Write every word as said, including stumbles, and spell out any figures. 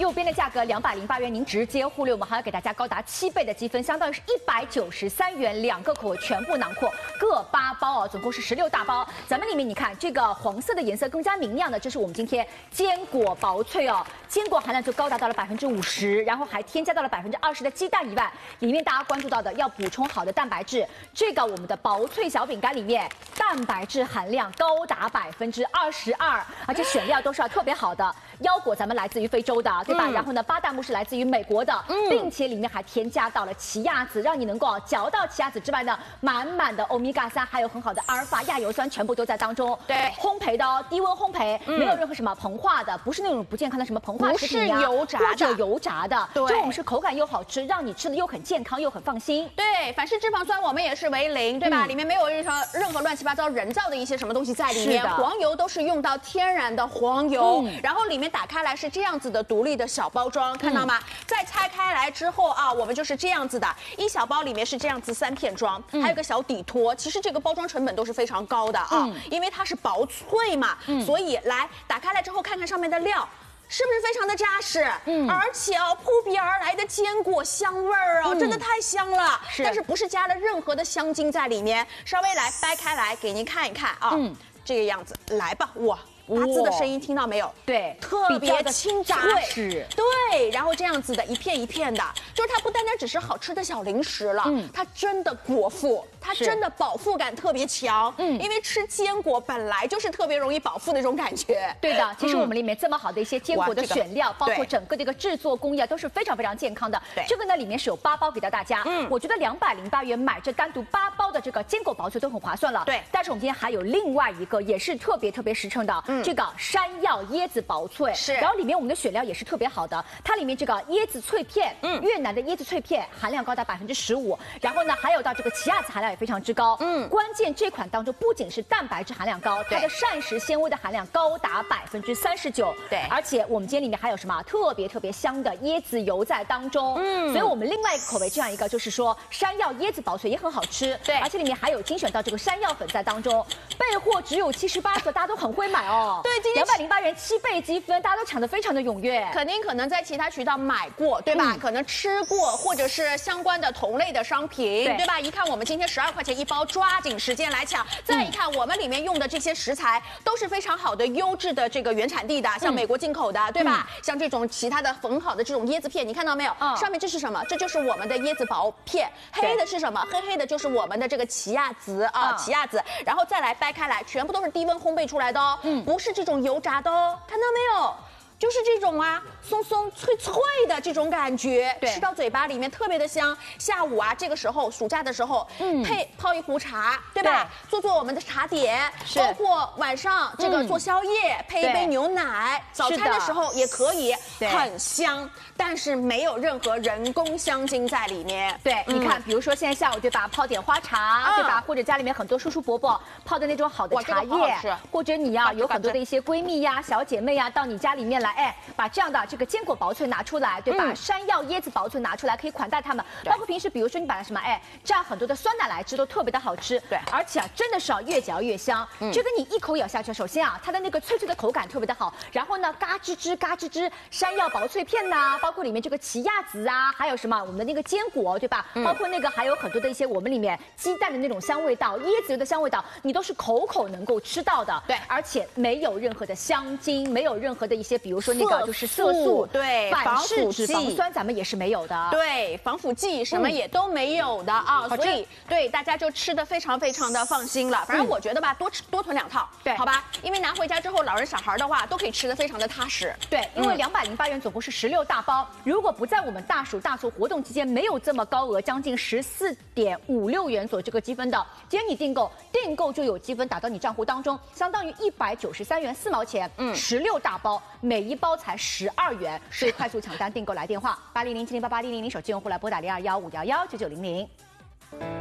右边的价格两百零八元，您直接忽略，我们还要给大家高达七倍的积分，相当于是一百九十三元，两个口味全部囊括，各八包哦，总共是十六大包。咱们里面你看这个黄色的颜色更加明亮的，这是我们今天坚果薄脆哦，坚果含量就高达到了百分之五十，然后还添加到了百分之二十的鸡蛋以外，里面大家关注到的要补充好的蛋白质，这个我们的薄脆小饼干里面蛋白质含量高达百分之二十二，而且选料都是要特别好的，腰果咱们来自于非洲的，对吧？嗯、然后呢，巴旦木是来自于美国的，嗯、并且里面还添加到了奇亚籽，让你能够嚼到奇亚籽之外呢，满满的欧米伽三，还有很好的阿尔法亚油酸，全部都在当中。 对， 烘焙的哦，低温烘焙，嗯、没有任何什么膨化的，不是那种不健康的什么膨化食品呀、啊， 不是油炸的， 或者油炸的。 对， 这种是口感又好吃，让你吃的又很健康又很放心。 对，反式脂肪酸我们也是为零，对吧？嗯、里面没有任何任何乱七八糟人造的一些什么东西在里面，黄油都是用到天然的黄油，嗯、然后里面打开来是这样子的独立的小包装，看到吗？嗯、再拆开来之后啊，我们就是这样子的，一小包里面是这样子三片装，嗯、还有个小底托。其实这个包装成本都是非常高的啊，嗯、因为它是薄脆嘛，嗯、所以来打开来之后看看上面的料。是不是非常的扎实？嗯，而且哦，扑鼻而来的坚果香味儿哦，嗯、真的太香了。是，但是不是加了任何的香精在里面？稍微来掰开来给您看一看啊，嗯、这个样子，来吧，哇。打字的声音听到没有？对，特别轻扎实。对，然后这样子的一片一片的，就是它不单单只是好吃的小零食了，嗯，它真的果腹，它真的饱腹感特别强。嗯，因为吃坚果本来就是特别容易饱腹的那种感觉。 对的，其实我们里面这么好的一些坚果的选料，包括整个这个制作工艺啊，都是非常非常健康的。对，这个呢里面是有八包给到大家。嗯，我觉得两百零八元买这单独八包的这个坚果薄脆都很划算了。对，但是我们今天还有另外一个也是特别特别实诚的。嗯。这个山药椰子薄脆是，然后里面我们的选料也是特别好的，它里面这个椰子脆片，嗯，越南的椰子脆片含量高达百分之十五，然后呢还有到这个奇亚籽含量也非常之高，嗯，关键这款当中不仅是蛋白质含量高，它的膳食纤维的含量高达百分之三十九，对，而且我们今天里面还有什么特别特别香的椰子油在当中，嗯，所以我们另外一个口味这样一个就是说山药椰子薄脆也很好吃，对，而且里面还有精选到这个山药粉在当中，备货只有七十八个，大家都很会买哦。对，今天两百零八元七倍积分，大家都抢得非常的踊跃。 肯定可能在其他渠道买过，对吧？嗯、可能吃过，或者是相关的同类的商品， 对, 对吧？一看我们今天十二块钱一包，抓紧时间来抢。再一看我们里面用的这些食材都是非常好的优质的这个原产地的，像美国进口的，对吧？嗯、像这种其他的很好的这种椰子片，你看到没有？嗯、上面这是什么？这就是我们的椰子薄片。黑的是什么？黑黑的就是我们的这个奇亚籽啊，奇亚籽。然后再来掰开来，全部都是低温烘焙出来的哦，嗯，不是这种油炸的哦，看到没有？就是这种啊，松松脆脆的这种感觉，吃到嘴巴里面特别的香。下午啊，这个时候暑假的时候，嗯，配泡一壶茶，对吧？对，做做我们的茶点，包括晚上这个做宵夜，嗯、配一杯牛奶，早餐的时候也可以，很香。但是没有任何人工香精在里面。 对，嗯、你看，比如说现在下午对吧，泡点花茶，嗯、对吧？或者家里面很多叔叔伯伯泡的那种好的茶叶，这个、或者你呀、啊、有很多的一些闺蜜呀、小姐妹呀，到你家里面来。哎，把这样的这个坚果薄脆拿出来，对吧？嗯、山药椰子薄脆拿出来，可以款待他们。包括平时，比如说你把它什么，哎，这样很多的酸奶来吃都特别的好吃。对，而且啊，真的是啊，越嚼越香。嗯、这个你一口咬下去，首先啊，它的那个脆脆的口感特别的好。然后呢，嘎吱吱嘎吱吱，山药薄脆片呐、啊，包括里面这个奇亚籽啊，还有什么我们的那个坚果，对吧？嗯、包括那个还有很多的一些我们里面鸡蛋的那种香味道、椰子油的香味道，你都是口口能够吃到的。对，而且没有任何的香精，没有任何的一些，比如说那个。就是色素，对，反式脂肪酸咱们也是没有的， 对，防腐剂什么也都没有的啊，所以对大家就吃的非常非常的放心了。反正我觉得吧，多吃多囤两套，对，好吧，因为拿回家之后，老人小孩的话都可以吃的非常的踏实。 对，因为两百零八元总共是十六大包，如果不在我们大暑大促活动期间没有这么高额，将近十四点五六元左右这个积分的，今天你订购，订购就有积分打到你账户当中，相当于一百九十三元四毛钱，嗯，十六大包，每一包才十二元，所以快速抢单订购来电话八零零七零八八零零零手机用户来拨打零二幺五幺幺九九零零。